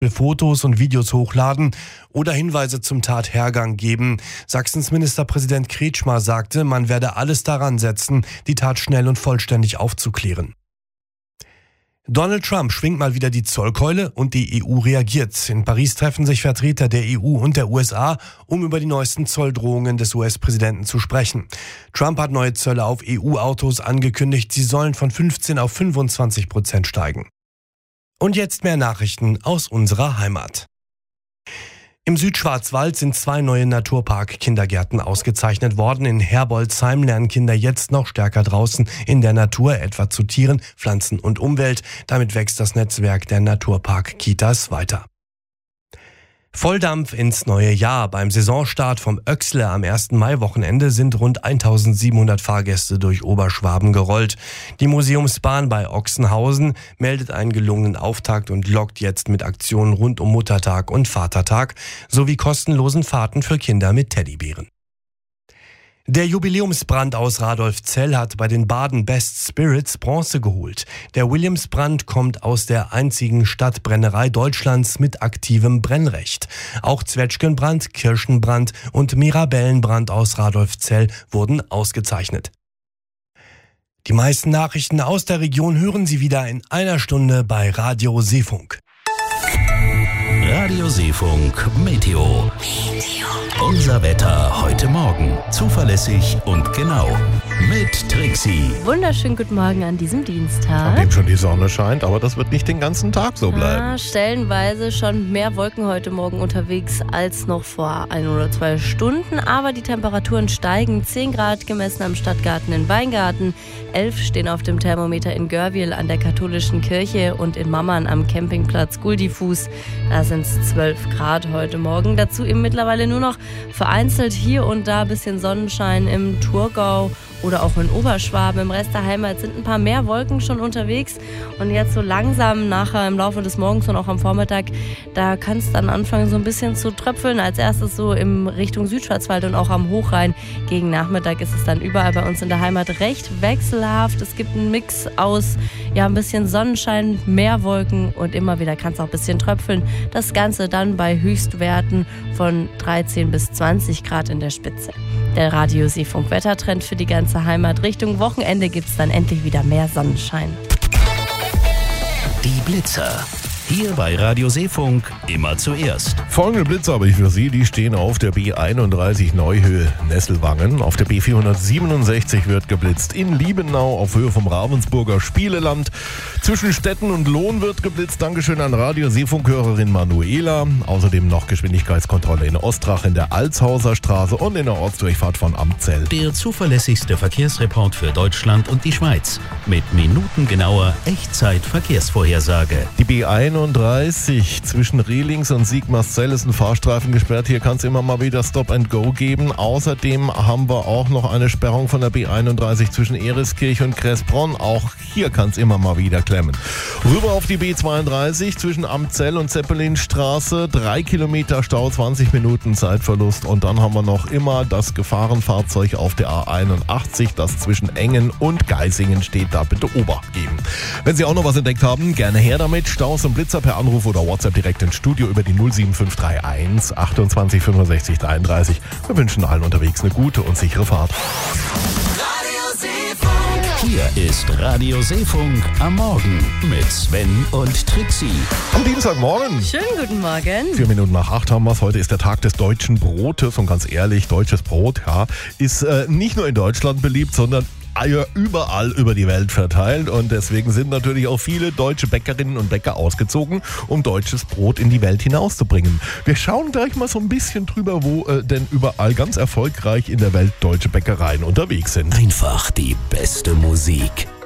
sexuelle Fotos und Videos hochladen oder Hinweise zum Tathergang geben. Sachsens Ministerpräsident Kretschmer sagte, man werde alles daran setzen, die Tat schnell und vollständig aufzuklären. Donald Trump schwingt mal wieder die Zollkeule und die EU reagiert. In Paris treffen sich Vertreter der EU und der USA, um über die neuesten Zolldrohungen des US-Präsidenten zu sprechen. Trump hat neue Zölle auf EU-Autos angekündigt. Sie sollen von 15 auf 25% steigen. Und jetzt mehr Nachrichten aus unserer Heimat. Im Südschwarzwald sind 2 neue Naturpark-Kindergärten ausgezeichnet worden. In Herbolzheim lernen Kinder jetzt noch stärker draußen in der Natur, etwa zu Tieren, Pflanzen und Umwelt. Damit wächst das Netzwerk der Naturpark-Kitas weiter. Volldampf ins neue Jahr. Beim Saisonstart vom Öxle am 1. Mai-Wochenende sind rund 1700 Fahrgäste durch Oberschwaben gerollt. Die Museumsbahn bei Ochsenhausen meldet einen gelungenen Auftakt und lockt jetzt mit Aktionen rund um Muttertag und Vatertag sowie kostenlosen Fahrten für Kinder mit Teddybären. Der Jubiläumsbrand aus Radolfzell hat bei den Baden Best Spirits Bronze geholt. Der Williamsbrand kommt aus der einzigen Stadtbrennerei Deutschlands mit aktivem Brennrecht. Auch Zwetschgenbrand, Kirschenbrand und Mirabellenbrand aus Radolfzell wurden ausgezeichnet. Die meisten Nachrichten aus der Region hören Sie wieder in einer Stunde bei Radio Seefunk. Radio Seefunk Meteo. Unser Wetter heute Morgen. Zuverlässig und genau. Mit Trixie. Wunderschönen guten Morgen an diesem Dienstag. An dem schon die Sonne scheint, aber das wird nicht den ganzen Tag so bleiben. Stellenweise schon mehr Wolken heute Morgen unterwegs als noch vor 1 oder 2 Stunden. Aber die Temperaturen steigen. 10 Grad gemessen am Stadtgarten in Weingarten. 11 stehen auf dem Thermometer in Görwiel an der katholischen Kirche und in Mammern am Campingplatz Guldifuß. Da sind es 12 Grad heute Morgen. Dazu eben mittlerweile nur noch vereinzelt hier und da ein bisschen Sonnenschein im Thurgau oder auch in Oberschwaben. Im Rest der Heimat sind ein paar mehr Wolken schon unterwegs. Und jetzt so langsam nachher im Laufe des Morgens und auch am Vormittag, da kann es dann anfangen so ein bisschen zu tröpfeln. Als erstes so in Richtung Südschwarzwald und auch am Hochrhein. Gegen Nachmittag ist es dann überall bei uns in der Heimat recht wechselhaft. Es gibt einen Mix aus ein bisschen Sonnenschein, mehr Wolken und immer wieder kann es auch ein bisschen tröpfeln. Das Ganze dann bei Höchstwerten von 13 bis 20 Grad in der Spitze. Der Radio Seefunk Wettertrend für die ganze Heimat. Richtung Wochenende gibt es dann endlich wieder mehr Sonnenschein. Die Blitzer. Hier bei Radio Seefunk immer zuerst. Folgende Blitze habe ich für Sie, die stehen auf der B31 Neuhöhe Nesselwangen. Auf der B467 wird geblitzt. In Liebenau auf Höhe vom Ravensburger Spieleland. Zwischen Stetten und Lohn wird geblitzt. Dankeschön an Radio Seefunk-Hörerin Manuela. Außerdem noch Geschwindigkeitskontrolle in Ostrach in der Alshauser Straße und in der Ortsdurchfahrt von Amzell. Der zuverlässigste Verkehrsreport für Deutschland und die Schweiz. Mit minutengenauer Echtzeit-Verkehrsvorhersage. Die B31 zwischen Rehlings und Sigmarszell ist ein Fahrstreifen gesperrt. Hier kann es immer mal wieder Stop and Go geben. Außerdem haben wir auch noch eine Sperrung von der B31 zwischen Eriskirch und Kressbronn. Auch hier kann es immer mal wieder klemmen. Rüber auf die B32 zwischen Amzell und Zeppelinstraße. 3 Kilometer Stau, 20 Minuten Zeitverlust. Und dann haben wir noch immer das Gefahrenfahrzeug auf der A81, das zwischen Engen und Geisingen steht. Da bitte Obacht geben. Wenn Sie auch noch was entdeckt haben, gerne her damit. Staus und Blitzer per Anruf oder WhatsApp direkt ins Studio über die 07531 28 65 33. Wir wünschen allen unterwegs eine gute und sichere Fahrt. Hier ist Radio Seefunk am Morgen mit Sven und Trixie. Am Dienstagmorgen. Schönen guten Morgen. 4 Minuten nach 8 haben wir es. Heute ist der Tag des deutschen Brotes. Und ganz ehrlich, deutsches Brot ist nicht nur in Deutschland beliebt, sondern überall über die Welt verteilt und deswegen sind natürlich auch viele deutsche Bäckerinnen und Bäcker ausgezogen, um deutsches Brot in die Welt hinauszubringen. Wir schauen gleich mal so ein bisschen drüber, wo denn überall ganz erfolgreich in der Welt deutsche Bäckereien unterwegs sind. Einfach die beste Musik.